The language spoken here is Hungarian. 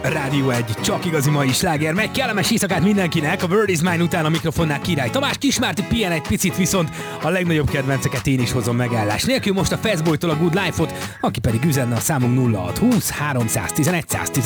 Rádió 1, csak igazi mai sláger. Meg kellemes éjszakát mindenkinek, a Word is Mine után a mikrofonnál Király Tamás, Kismárti pihen egy picit, viszont a legnagyobb kedvenceket én is hozom megállás nélkül. Most a Fastboytól a Good Life-ot, aki pedig üzenne a számunk 0620 311 111.